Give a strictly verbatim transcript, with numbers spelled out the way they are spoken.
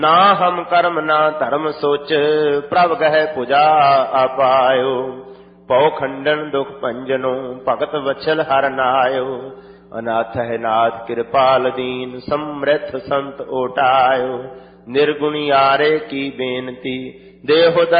ਨਾ ਹਮ ਕਰਮ ਨਾ ਧਰਮ ਸੋਚ, ਪ੍ਰਭ ਗਹਿ ਪੁਜਾ ਆਪਾਇਓ। ਪਉ ਖੰਡਨ ਦੁਖ ਭੰਜਨੋ, ਭਗਤ ਵਛਲ ਹਰ ਨਾਇਓ। ਅਨਾਥ ਹੈ ਨਾਥ ਕਿਰਪਾਲ ਦੀਨ, ਸਮ੍ਰਿਥ ਸੰਤ ਓਟਾਇਓ। ਨਿਰਗੁਣੀ ਆਰੇ ਕੀ ਬੇਨਤੀ, ਦੇਹੁ